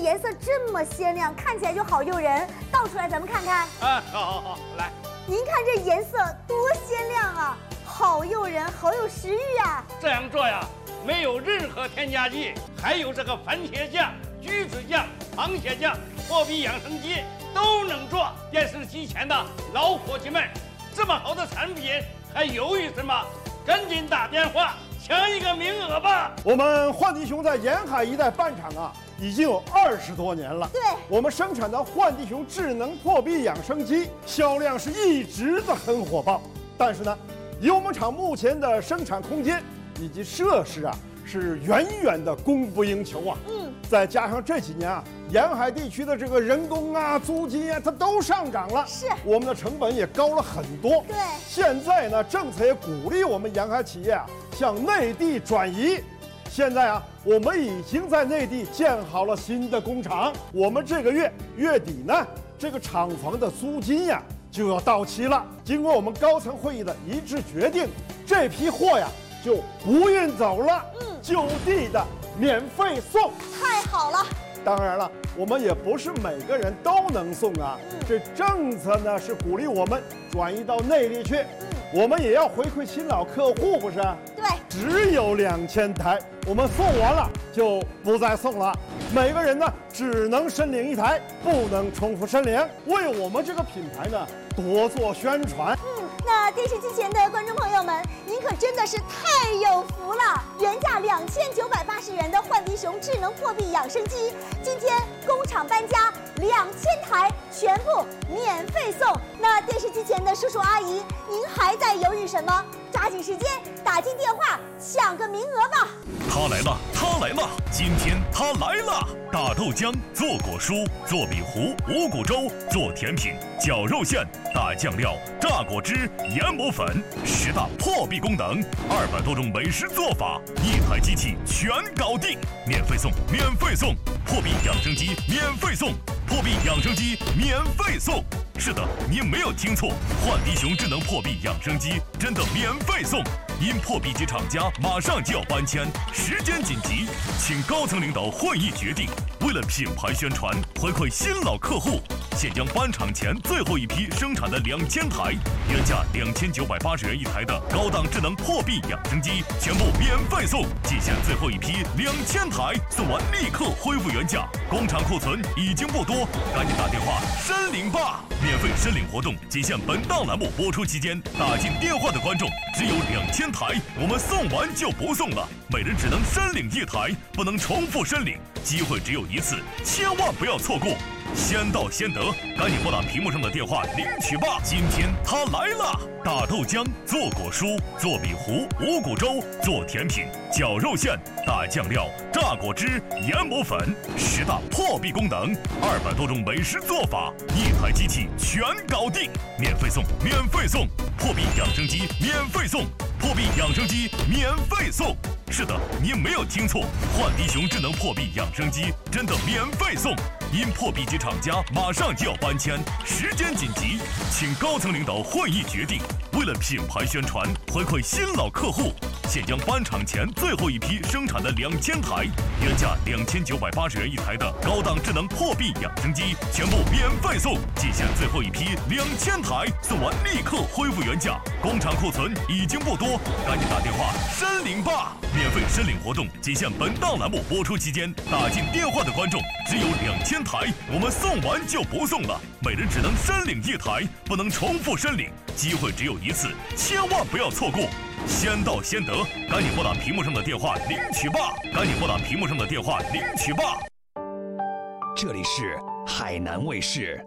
颜色这么鲜亮，看起来就好诱人，倒出来咱们看看。 啊，好，来。 您看这颜色多鲜亮啊，好诱人，好有食欲啊！ 这样做呀，没有任何添加剂，还有这个番茄酱、橘子酱、螃蟹酱、破壁养生鸡都能做。电视机前的老伙计们，这么好的产品还犹豫什么？赶紧打电话抢一个名额吧！ 我们焕迪熊在沿海一带办厂啊，已经有20多年了。 对， 我们生产的焕迪熊智能破壁养生机销量是一直的很火爆。但是呢，以我们厂目前的生产空间以及设施啊，是远远的供不应求啊。再加上这几年啊，沿海地区的这个人工啊、租金啊，它都上涨了， 是我们的成本也高了很多。 对， 现在呢，政策也鼓励我们沿海企业啊向内地转移。现在啊，我们已经在内地建好了新的工厂。我们这个月底呢，这个厂房的租金呀就要到期了。经过我们高层会议的一致决定，这批货呀就不运走了，就地的免费送。 太好了！ 当然了，我们也不是每个人都能送啊。这政策呢是鼓励我们转移到内地去。我们也要回馈新老客户，不是？ 对， 只有2000台，我们送完了就不再送了。每个人呢只能申领1台，不能重复申领，为我们这个品牌呢多做宣传。 那电视机前的观众朋友们，您可真的是太有福了！原价2980元的焕迪熊智能破壁养生机，今天工厂搬家，2000台全部免费送。那电视机前的叔叔阿姨，您还在犹豫什么？抓紧时间打进电话抢个名额吧！ 他来了，他来了，今天他来了！打豆浆，做果蔬，做米糊，五谷粥，做甜品，绞肉馅，打酱料，榨果汁，研磨粉，10大破壁功能，200多种美食做法，1台机器全搞定，免费送，免费送！破壁养生机免费送，破壁养生机免费送！是的，您没有听错，焕迪熊智能破壁养生机真的免费送！因破壁机厂家马上就要搬迁，时间紧急，请高层领导会议决定，为了品牌宣传，回馈新老客户，现将搬厂前最后一批生产的2000台，原价2980元1台的高档智能破壁养生机全部免费送，仅限最后一批2000台，送完立刻恢复原价，工厂库存已经不多，赶紧打电话申领吧！免费申领活动仅限本档栏目播出期间，打进电话的观众只有2000台，我们送完就不送了，每人只能申领1台，不能重复申领，机会只有一次，千万不要错过！先到先得，赶紧拨打屏幕上的电话领取吧！今天他来了，打豆浆，做果蔬，做米糊，五谷粥，做甜品，绞肉馅，打酱料，榨果汁，研磨粉，10大破壁功能，200多种美食做法，1台机器全搞定，免费送，免费送！破壁养生机免费送，破壁养生机免费送！是的，您没有听错，焕迪熊智能破壁养生机真的免费送！因破壁机厂家马上就要搬迁，时间紧急，请高层领导会议决定，为了品牌宣传，回馈新老客户，现将搬厂前最后一批生产的2000台，原价2980元1台的高档智能破壁养生机全部免费送，仅限最后一批2000台，送完立刻恢复原价，工厂库存已经不多，赶紧打电话申领吧！免费申领活动仅限本档栏目播出期间，打进电话的观众只有2000台，我们送完就不送了，每人只能申领1台，不能重复申领，机会只有一次，千万不要错过！先到先得，赶紧拨打屏幕上的电话领取吧！赶紧拨打屏幕上的电话领取吧！ 这里是海南卫视。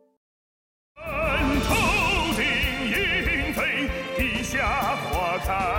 头顶鹰飞，地下花开。